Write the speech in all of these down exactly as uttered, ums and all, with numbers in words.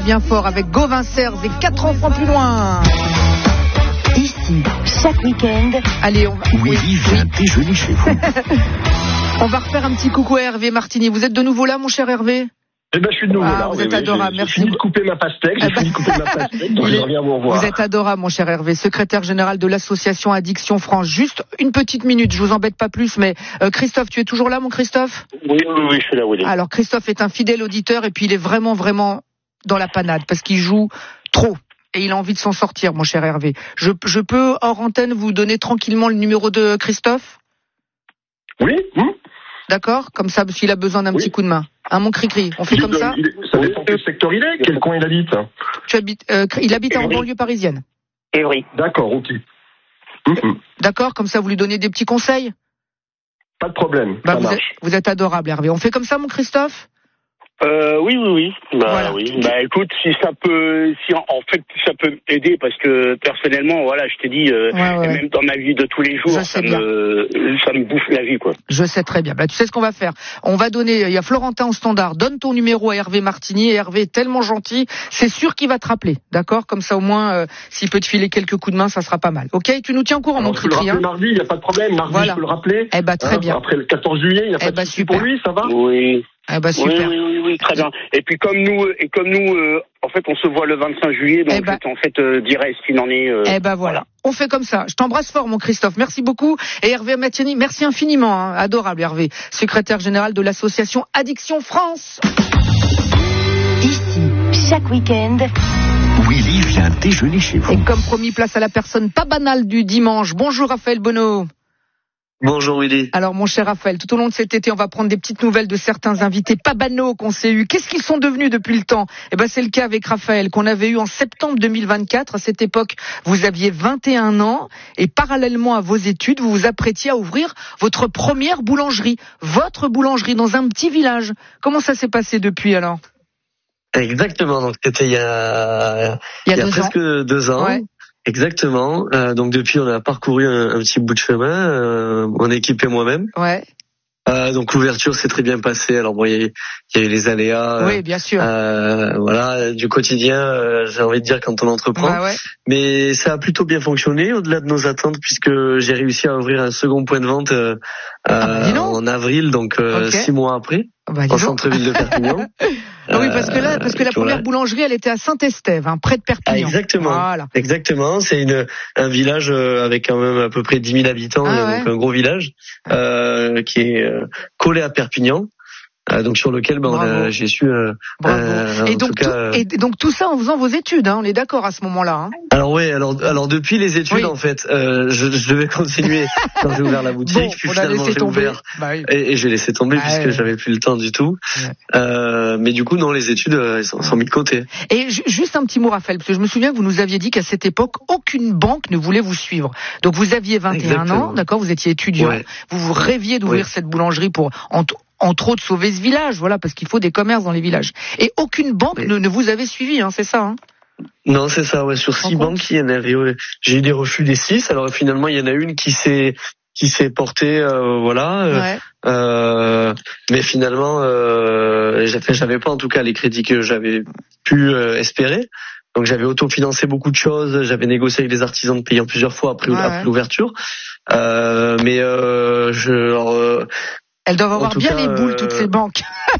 bien fort avec Gauvin Serres et quatre enfants plus loin. Ici, chaque week-end. Allez, on va... Willy vient déjeuner chez vous. On va refaire un petit coucou à Hervé Martini. Vous êtes de nouveau là, mon cher Hervé ? Eh ben, je suis de nouveau ah, là. Vous oui, êtes oui, adorable, j'ai, merci. J'ai fini de couper ma pastèque, j'ai eh ben... fini de couper ma pastèque, donc je reviens vous revoir. Vous êtes adorable, mon cher Hervé, secrétaire général de l'association Addiction France. Juste une petite minute, je vous embête pas plus, mais euh, Christophe, tu es toujours là, mon Christophe ? Oui, oui, oui, je suis là, Willy. Alors, Christophe est un fidèle auditeur et puis il est vraiment, vraiment dans la panade parce qu'il joue trop. Et il a envie de s'en sortir, mon cher Hervé. Je, je peux, hors antenne, vous donner tranquillement le numéro de Christophe ? Oui, hum. D'accord ? Comme ça, s'il a besoin d'un oui. petit coup de main. Un mon cri-cri. On fait il comme est, ça ? il est, Ça dépend quel secteur il est, quel coin il habite. Tu habites, euh, il habite en banlieue parisienne. Évry. D'accord, ok. Hum, D'accord ? Comme ça, vous lui donnez des petits conseils ? Pas de problème, bah, ça vous marche. Êtes, vous êtes adorable, Hervé. On fait comme ça, mon Christophe ? Euh, oui, oui, oui. Bah, voilà. oui. Bah, écoute, si ça peut, si en, en fait, ça peut aider, parce que personnellement, voilà, je t'ai dit, euh, ouais, ouais. même dans ma vie de tous les jours, ça me, ça me bouffe la vie, quoi. Je sais très bien. Bah, tu sais ce qu'on va faire. On va donner, il y a Florentin au standard. Donne ton numéro à Hervé Martini. Et Hervé est tellement gentil, c'est sûr qu'il va te rappeler. D'accord? Comme ça, au moins, euh, s'il peut te filer quelques coups de main, ça sera pas mal. Ok? Tu nous tiens au courant, Alors, mon cri-cri. Je peux le rappeler mardi, il n'y a pas de problème. Mardi, voilà. je peux le rappeler. Eh bah, très hein, bien. Après le quatorze juillet, il n'y a pas eh de bah, souci pour lui, ça va? Oui. Eh bah, super. Oui, oui, oui, oui, très bien. Et puis comme nous, et comme nous, euh, en fait, on se voit le vingt-cinq juillet, donc eh bah, en fait, euh, dirait ce qu'il en est. Euh, eh ben voilà. voilà. On fait comme ça. Je t'embrasse fort, mon Christophe. Merci beaucoup. Et Hervé Martini, merci infiniment. Hein. Adorable, Hervé, secrétaire général de l'association Addiction France. Ici, chaque week-end. Willy vient déjeuner chez vous. Et comme promis, place à la personne pas banale du dimanche. Bonjour, Raphaël Bonneau. Bonjour Willy. Alors mon cher Raphaël, tout au long de cet été, on va prendre des petites nouvelles de certains invités pas banaux qu'on s'est eus. Qu'est-ce qu'ils sont devenus depuis le temps ? Eh ben c'est le cas avec Raphaël qu'on avait eu en septembre deux mille vingt-quatre. À cette époque, vous aviez vingt et un ans et parallèlement à vos études, vous vous apprêtiez à ouvrir votre première boulangerie, votre boulangerie dans un petit village. Comment ça s'est passé depuis alors ? Exactement, donc c'était il y a, il y a, il y a deux presque ans. deux ans. Ouais. Exactement. Euh, donc depuis, on a parcouru un, un petit bout de chemin, euh, mon équipe et moi-même. Ouais. Euh, donc l'ouverture s'est très bien passée. Alors bon, il y a, il y a eu les aléas. Oui, bien sûr. Euh, voilà, du quotidien, euh, j'ai envie de dire quand on entreprend. Bah ouais. Mais ça a plutôt bien fonctionné, au-delà de nos attentes, puisque j'ai réussi à ouvrir un second point de vente euh, ah, bah, en avril, donc euh, okay. six mois après, bah, au centre-ville de Perpignan. Ah oui, parce que là, parce que la première voilà. boulangerie, elle était à Saint-Estève, hein, près de Perpignan. Ah, exactement. Voilà. Exactement. C'est une un village avec quand même à peu près dix mille habitants, ah, ouais. donc un gros village euh, qui est euh, collé à Perpignan. Euh, donc sur lequel ben, on a, j'ai su euh, euh, et, donc, en tout cas, tout, et donc tout ça en faisant vos études, hein, on est d'accord à ce moment-là. Hein. Alors ouais, alors alors depuis les études oui. en fait, euh, je, je devais continuer quand j'ai ouvert la boutique, bon, puis on finalement a laissé j'ai tomber. ouvert bah oui. et, et j'ai laissé tomber bah puisque ouais. j'avais plus le temps du tout. Ouais. Euh, mais du coup non, les études euh, elles sont, sont mises de côté. Et j- juste un petit mot, Raphaël, parce que je me souviens que vous nous aviez dit qu'à cette époque aucune banque ne voulait vous suivre. Donc vous aviez vingt et un Exactement. Ans, d'accord, vous étiez étudiant, ouais. vous vous rêviez d'ouvrir ouais. cette boulangerie pour entre entre autres sauver ce village, voilà, parce qu'il faut des commerces dans les villages. Et aucune banque oui. ne, ne vous avait suivi, hein, c'est ça, hein? Non, c'est ça, ouais. Sur six banques, il y en a, j'ai eu des refus des six. Alors finalement, il y en a une qui s'est qui s'est portée, euh, voilà. Ouais. Euh, mais finalement, euh, j'avais pas en tout cas les crédits que j'avais pu euh, espérer. Donc j'avais autofinancé beaucoup de choses. J'avais négocié avec des artisans de payer en plusieurs fois après, ouais, après ouais. l'ouverture. Euh, mais euh, je alors, euh, elles doivent avoir bien cas, les boules, euh... toutes ces banques.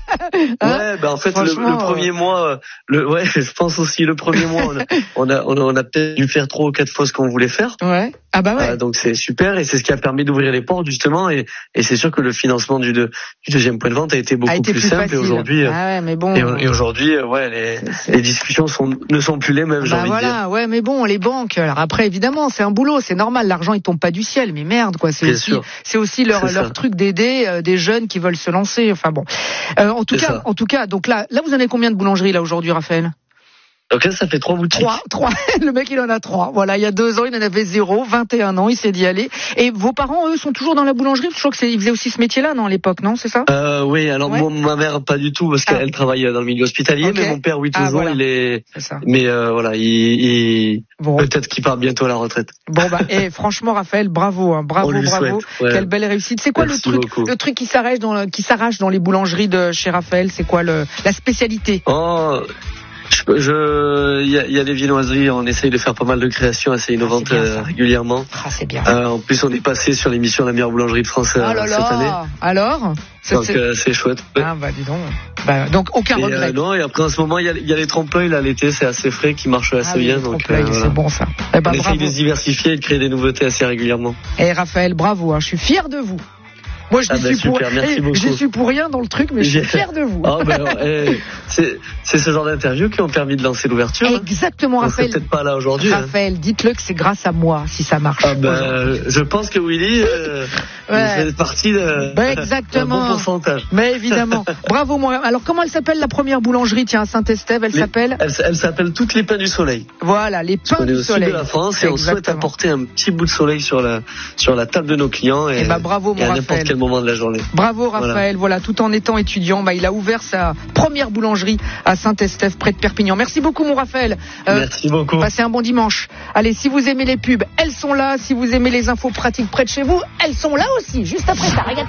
hein ouais, bah en fait le, le premier euh... mois, le ouais, je pense aussi le premier mois, on a, on a, on a, on a peut-être dû faire trois ou quatre fois ce qu'on voulait faire. Ouais. Ah bah ouais. Euh, donc c'est super et c'est ce qui a permis d'ouvrir les portes justement et, et c'est sûr que le financement du, de, du deuxième point de vente a été beaucoup a été plus, plus simple facile. Et aujourd'hui. Ah ouais, mais bon. Et, et aujourd'hui, ouais, les, c'est... les discussions sont ne sont plus les mêmes. Bah j'ai envie voilà, de dire. Ouais, mais bon, les banques. Alors après, évidemment, c'est un boulot, c'est normal. L'argent, il tombe pas du ciel, mais merde, quoi. C'est Bien aussi, sûr. c'est aussi leur c'est leur ça. truc d'aider euh, des jeunes qui veulent se lancer. Enfin bon. Euh, en tout c'est cas, ça. en tout cas, donc là, là, vous en avez combien de boulangeries là aujourd'hui, Raphaël? Donc là, ça fait trois boutiques. Trois, trois. Le mec, il en a trois. Voilà, il y a deux ans, il en avait zéro, vingt et un ans, il s'est dit aller. Et vos parents, eux, sont toujours dans la boulangerie? Je crois que c'est, ils faisaient aussi ce métier-là, non, à l'époque, non, c'est ça? Euh, oui, alors ouais. mon, ma mère, pas du tout, parce ah. qu'elle travaille dans le milieu hospitalier, okay. mais mon père, oui, toujours, ah, voilà. il est, c'est ça. mais euh, voilà, il, il... Bon. peut-être qu'il part bientôt à la retraite. Bon, bah, et franchement, Raphaël, bravo, hein, bravo, bravo. Ouais. Quelle belle réussite. C'est quoi Merci le truc, beaucoup. le truc qui s'arrache dans, qui s'arrache dans les boulangeries de chez Raphaël? C'est quoi le, la spécialité? Oh. Je, je, il y a, il y a des viennoiseries, on essaye de faire pas mal de créations assez innovantes ah, euh, régulièrement. Ah, c'est bien. Euh, en plus, on est passé sur l'émission La meilleure boulangerie de France euh, oh là cette là. année. Alors donc c'est, euh, c'est chouette. Ah bah dis donc. Bah, donc aucun et, regret. Euh, non, et après en ce moment il y a, il y a les trompe-l'œil là l'été, c'est assez frais, qui marchent assez ah, bien. oui, donc euh, voilà. c'est bon ça. Eh ben, on essaye de se diversifier et de créer des nouveautés assez régulièrement. Et Raphaël, bravo, hein, je suis fier de vous. Moi, je ah n'y ben, suis, pour... eh, suis pour rien dans le truc, mais je suis fier de vous. Oh, ben, eh, c'est, c'est ce genre d'interviews qui ont permis de lancer l'ouverture. Exactement, hein. Raphaël. On serait peut-être pas là aujourd'hui. Raphaël, hein. Dites-le que c'est grâce à moi si ça marche. Ah ben, je pense que Willy euh, ouais. fait partie de, ben, exactement. d'un bon pourcentage. Mais évidemment. Bravo, moi. Alors, comment elle s'appelle la première boulangerie, tiens, à Saint-Estève? Elle les, s'appelle elle, elle s'appelle Toutes les Pains du Soleil. Voilà, les Pains du Soleil. On est au Soleil. sud de la France et exactement. On souhaite apporter un petit bout de soleil sur la, sur la table de nos clients et, et, bah, bravo, et à Raphaël. n'importe quel moment de la journée. Bravo Raphaël, voilà. voilà, tout en étant étudiant, bah, il a ouvert sa première boulangerie à Saint-Estève, près de Perpignan. Merci beaucoup mon Raphaël. Euh, Merci beaucoup. Passez un bon dimanche. Allez, si vous aimez les pubs, elles sont là. Si vous aimez les infos pratiques près de chez vous, elles sont là aussi, juste après ça. Regarde.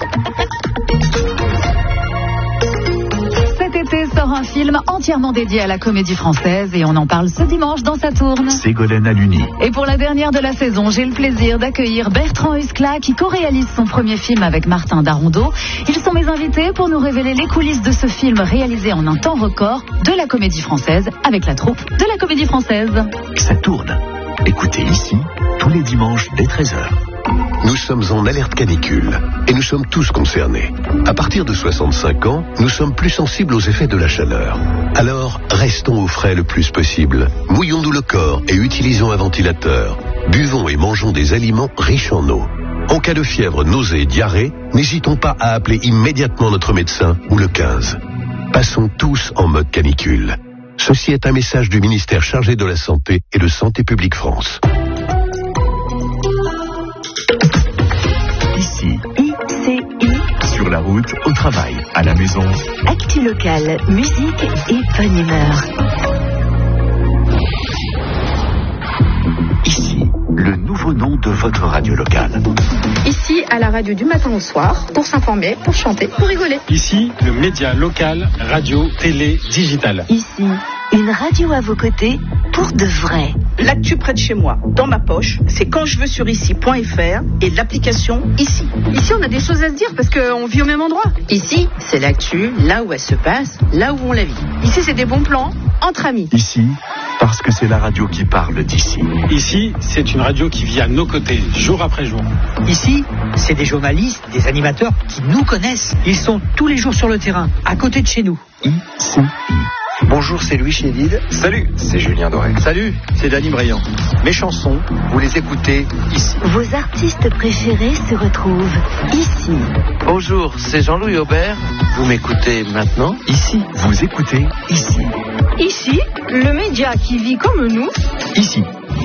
Cet été sort un film entièrement dédié à la comédie française et on en parle ce dimanche dans Sa Tourne. Ségolène Aluni. Et pour la dernière de la saison, j'ai le plaisir d'accueillir Bertrand Huskla qui co-réalise son premier film avec Martin Darondeau. Ils sont mes invités pour nous révéler les coulisses de ce film réalisé en un temps record de la comédie française avec la troupe de la comédie française. Ça tourne. Écoutez ici tous les dimanches dès treize heures. Nous sommes en alerte canicule et nous sommes tous concernés. À partir de soixante-cinq ans, nous sommes plus sensibles aux effets de la chaleur. Alors, restons au frais le plus possible. Mouillons-nous le corps et utilisons un ventilateur. Buvons et mangeons des aliments riches en eau. En cas de fièvre, nausée, diarrhée, n'hésitons pas à appeler immédiatement notre médecin ou le quinze. Passons tous en mode canicule. Ceci est un message du ministère chargé de la Santé et de Santé publique France. Ici, I C I. Sur la route, au travail, à la maison. Actu locale, musique et bonne humeur. Ici, le nouveau nom de votre radio locale. Ici, à la radio du matin au soir, pour s'informer, pour chanter, pour rigoler. Ici, le média local, radio, télé, digital. Ici, une radio à vos côtés, pour de vrai. L'actu près de chez moi, dans ma poche, c'est quand je veux sur ici point f r et l'application Ici. Ici, on a des choses à se dire parce qu'on vit au même endroit. Ici, c'est l'actu, là où elle se passe, là où on la vit. Ici, c'est des bons plans, entre amis. Ici, parce que c'est la radio qui parle d'ici. Ici, c'est une radio qui vit à nos côtés, jour après jour. Ici, c'est des journalistes, des animateurs qui nous connaissent. Ils sont tous les jours sur le terrain, à côté de chez nous. I C I. Bonjour, c'est Louis Chédid. Salut, c'est Julien Doré. Salut, c'est Dany Briand. Mes chansons, vous les écoutez ici. Vos artistes préférés se retrouvent ici. Bonjour, c'est Jean-Louis Aubert. Vous m'écoutez maintenant ici. Vous écoutez ici. Ici, le média qui vit comme nous. Ici.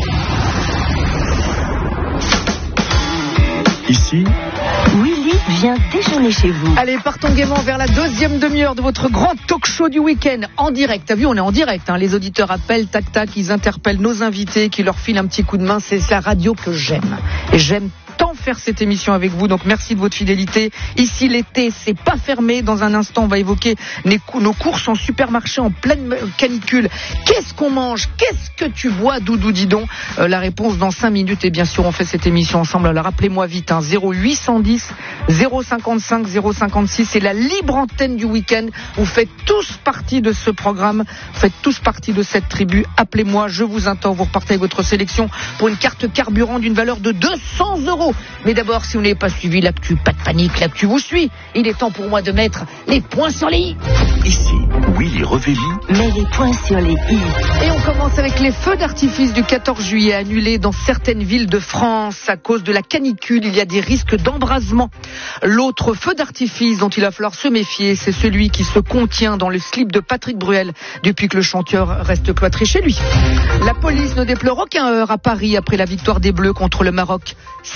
Ici. Willy vient déjeuner chez vous. Allez, partons gaiement vers la deuxième demi-heure de votre grand talk show du week-end en direct. T'as vu, on est en direct. Hein. Les auditeurs appellent, tac tac, ils interpellent nos invités, qui leur filent un petit coup de main. C'est la radio que j'aime. Et j'aime tant faire cette émission avec vous, donc merci de votre fidélité. Ici l'été, c'est pas fermé. Dans un instant, on va évoquer nos courses en supermarché en pleine canicule. Qu'est-ce qu'on mange? Qu'est-ce que tu bois, Doudou, dis donc? euh, La réponse dans cinq minutes, et bien sûr on fait cette émission ensemble. Alors rappelez-moi vite, hein, zéro huit cent dix zéro cinquante-cinq zéro cinquante-six, c'est la libre antenne du week-end. Vous faites tous partie de ce programme, vous faites tous partie de cette tribu. Appelez-moi, je vous attends, vous repartez avec votre sélection pour une carte carburant d'une valeur de deux cents euros. Mais d'abord, si vous n'avez pas suivi l'actu, pas de panique, l'actu vous suit. Il est temps pour moi de mettre les points sur les i. Ici, Willy Revelli met les points sur les i. Et on commence avec les feux d'artifice du quatorze juillet annulés dans certaines villes de France à cause de la canicule. Il y a des risques d'embrasement. L'autre feu d'artifice dont il va falloir se méfier, c'est celui qui se contient dans le slip de Patrick Bruel depuis que le chanteur reste cloîtré chez lui. La police ne déplore aucun heurt à Paris après la victoire des Bleus contre le Maroc. CNews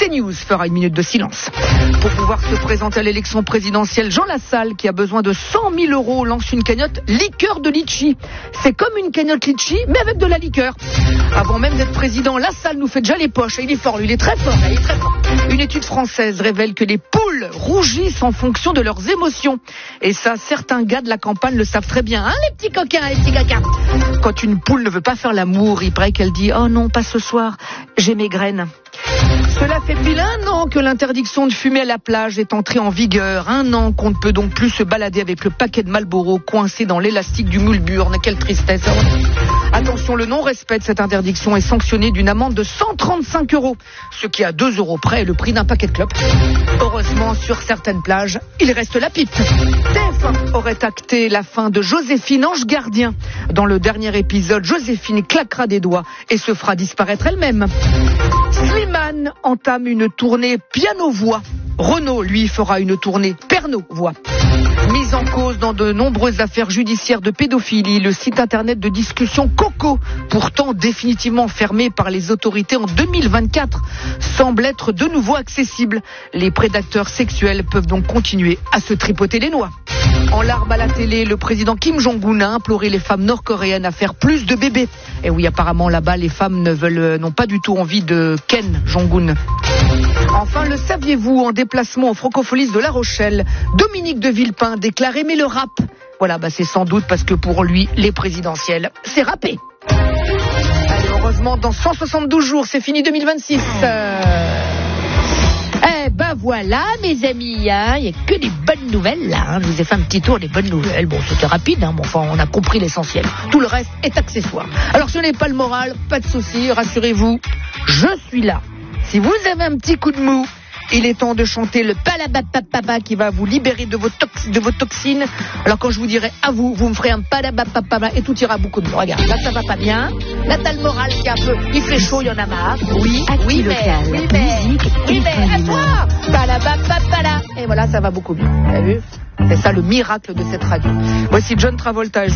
fera une minute de silence. Pour pouvoir se présenter à l'élection présidentielle, Jean Lassalle, qui a besoin de cent mille euros, lance une cagnotte liqueur de litchi. C'est comme une cagnotte litchi, mais avec de la liqueur. Avant même d'être président, Lassalle nous fait déjà les poches. Il est fort, lui, il est très fort, il est très fort. Une étude française révèle que les poules rougissent en fonction de leurs émotions. Et ça, certains gars de la campagne le savent très bien. Hein, les petits coquins, les petits coquins. Quand une poule ne veut pas faire l'amour, il paraît qu'elle dit « Oh non, pas ce soir, j'ai mes graines ». Cela fait pile un an que l'interdiction de fumer à la plage est entrée en vigueur. Un an qu'on ne peut donc plus se balader avec le paquet de Marlboro coincé dans l'élastique du moule-burne. Quelle tristesse. Attention, le non-respect de cette interdiction est sanctionné d'une amende de cent trente-cinq euros, ce qui à deux euros près est le prix d'un paquet de clopes. Heureusement, sur certaines plages, il reste la pipe. T F un aurait acté la fin de Joséphine Ange Gardien. Dans le dernier épisode, Joséphine claquera des doigts et se fera disparaître elle-même. Slimane entame une tournée piano-voix. Renaud, lui, fera une tournée perno-voix. Mise en cause dans de nombreuses affaires judiciaires de pédophilie, le site internet de discussion Coco, pourtant définitivement fermé par les autorités en deux mille vingt-quatre, semble être de nouveau accessible. Les prédateurs sexuels peuvent donc continuer à se tripoter les noix. En larmes à la télé, le président Kim Jong-un a imploré les femmes nord-coréennes à faire plus de bébés. Et oui, apparemment là-bas, les femmes ne veulent, n'ont pas du tout envie de Ken Jong-un. Enfin, le saviez-vous, en déplacement aux Francopholies de La Rochelle, Dominique de Villepin déclare aimer le rap. Voilà, bah c'est sans doute parce que pour lui, les présidentielles, c'est rappé. Allez, heureusement, dans cent soixante-douze jours, c'est fini deux mille vingt-six. Euh... Eh ben voilà, mes amis, il hein, n'y a que des bonnes nouvelles là. Hein. Je vous ai fait un petit tour des bonnes nouvelles. Bon, c'était rapide, hein, bon, enfin, on a compris l'essentiel. Tout le reste est accessoire. Alors, si on n'est pas le moral, pas de souci, rassurez-vous, je suis là. Si vous avez un petit coup de mou, il est temps de chanter le palabapapapa qui va vous libérer de vos, tox- de vos toxines. Alors quand je vous dirai à vous, vous me ferez un palabapapapa et tout ira beaucoup mieux. Regarde, là ça va pas bien. Là t'as le moral qui est un peu... Il fait chaud, il y en a marre. Oui, oui mais, oui mais, musique, oui mais, à toi palabapapala. Et voilà, ça va beaucoup mieux. T'as vu ? C'est ça le miracle de cette radio. Voici John Travolta.